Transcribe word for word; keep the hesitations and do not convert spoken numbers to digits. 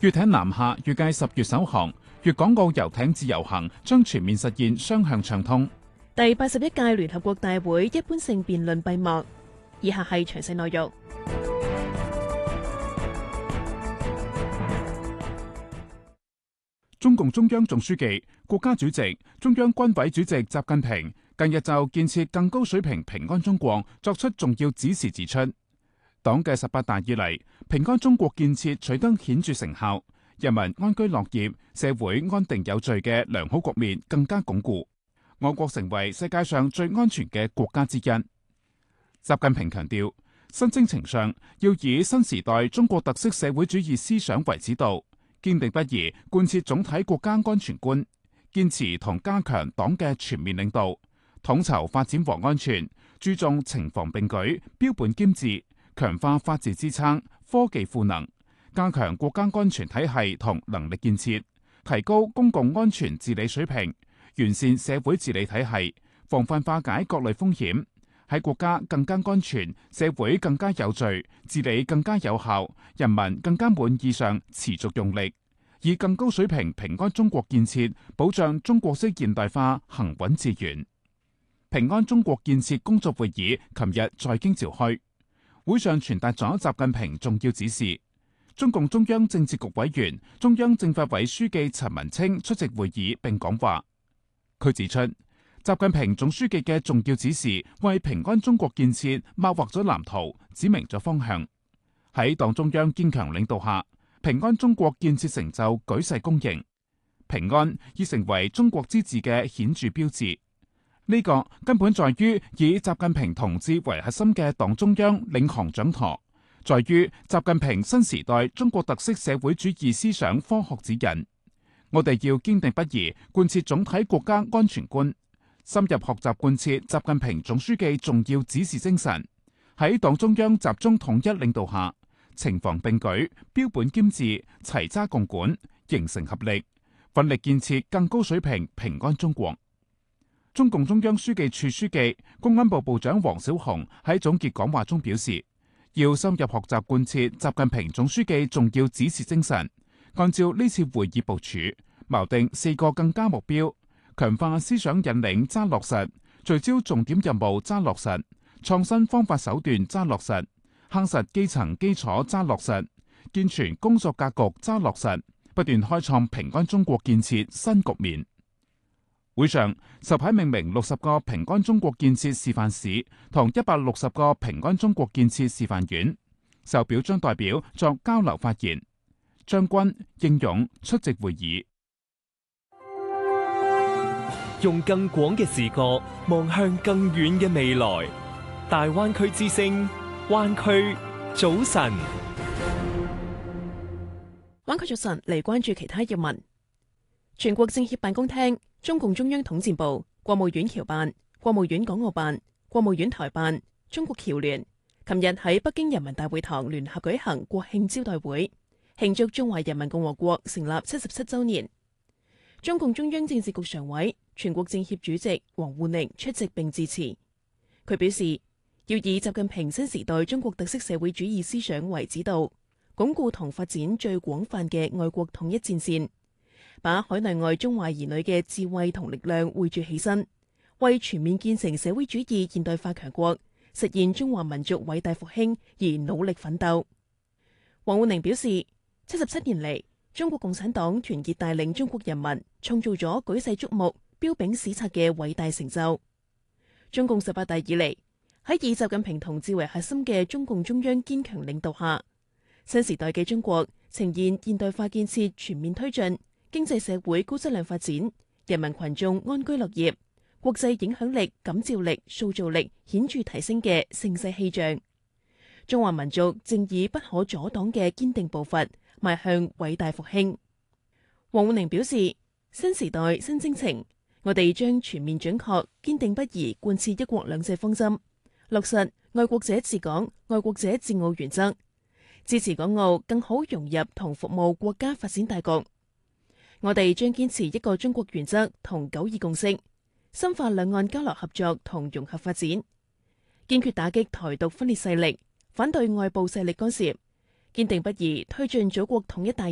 粵艇南下預計十月首航，粵港澳遊艇自由行將全面實現雙向暢通。 第八十一屆聯合國大會一般性辯論閉幕，以下係詳細內容。 中共中央總書記、國家主席、中央軍委主席習近平近日就建設更高水平平安中國作出重要指示，指出，黨嘅十八大以嚟，平安中國建設取得顯著成效，人民安居樂業、社會安定有序嘅良好局面更加鞏固，我國成為世界上最安全嘅國家之一。習近平強調，新征程上要以新時代中國特色社會主義思想為指導，堅定不移貫徹總體國家安全觀，堅持同加強黨嘅全面領導，統籌發展和安全，注重情防並舉、標本兼治，強化法治支撐、科技賦能，加強國家安全體系同能力建設，提高公共安全治理水平，完善社會治理體系，防範化解各類風險，喺國家更加安全、社會更加有序、治理更加有效、人民更加滿意上持續用力，以更高水平平安中國建設保障中國式現代化行穩致遠。平安中國建設工作會議琴日在京召開，會上傳達咗習近平重要指示。中共中央政治局委員、中央政法委書記陳文清出席會議並講話。佢指出，習近平總書記嘅重要指示為平安中國建設擘劃咗藍圖，指明咗方向。喺黨中央堅強領導下，平安中國建設成就舉世公認，平安已成為中國之治嘅顯著標誌。呢、這個根本在於以習近平同志為核心嘅黨中央領航掌舵，在於習近平新時代中國特色社會主義思想科學指引。我哋要堅定不移貫徹總體國家安全觀，深入學習貫徹習近平總書記重要指示精神，喺黨中央集中統一領導下，情防並舉、標本兼治、齊抓共管，形成合力，奮力建設更高水平平安中國。中共中央書記處書記、公安部部長王小洪喺總結講話中表示，要深入學習貫徹習近平總書記重要指示精神，按照呢次會議部署，錨定四個更加目標，強化思想引領揸落實，聚焦重點任務揸落實，創新方法手段揸落實，夯實基層基礎揸落實，健全工作格局揸落實，不斷開創平安中國建設新局面。會上，首批命名六十個平安中國建設示範市同一百六十個平安中國建設示範縣，受表彰代表作交流發言。張軍、應勇出席會議。 用更廣嘅視角望向更遠嘅未來，大灣區之聲，灣區早晨。 灣區早晨嚟關注其他要聞。全國政協辦公廳、中共中央統戰部、國務院僑辦、國務院港澳辦、國務院台辦、中國僑聯，琴日喺北京人民大會堂聯合舉行國慶招待會，慶祝中華人民共和國成立七十七週年。中共中央政治局常委、全國政協主席王滬寧出席並致辭。佢表示，要以習近平新時代中國特色社會主義思想為指導，鞏固同發展最廣泛嘅愛國統一戰線，把海內外中華兒女嘅智慧同力量匯聚起身，為全面建成社會主義現代化強國、實現中華民族偉大復興而努力奮鬥。王滬寧表示，七十七年嚟，中國共產黨團結帶領中國人民創造咗舉世矚目、彪炳史冊嘅偉大成就。中共十八大以嚟，喺以習近平同志為核心嘅中共中央堅強領導下，新時代嘅中國呈現現代化建設全面推進、經濟社會高質量發展、人民群眾安居樂業、國際影響力、感召力、塑造力顯著提升嘅盛世氣象。中華民族正以不可阻擋嘅堅定步伐邁向偉大復興。王滬寧表示，新時代新征程，我哋將全面準確、堅定不移貫徹一國兩制方針，落實愛國者治港、愛國者治澳原則，支持港澳更好融入同服務國家發展大局。我哋將堅持一個中國原則同九二共識，深化兩岸交流合作同融合發展，堅決打擊台獨分裂勢力，反對外部勢力干涉，堅定不移推進祖國統一大